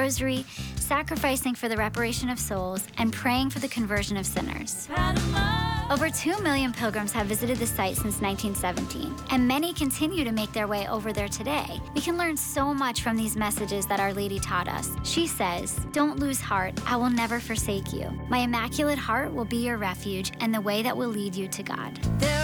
rosary, sacrificing for the reparation of souls, and praying for the conversion of sinners. Over 2 million pilgrims have visited the site since 1917, and many continue to make their way over there today. We can learn so much from these messages that Our Lady taught us. She says, "Don't lose heart, I will never forsake you. My Immaculate Heart will be your refuge and the way that will lead you to God."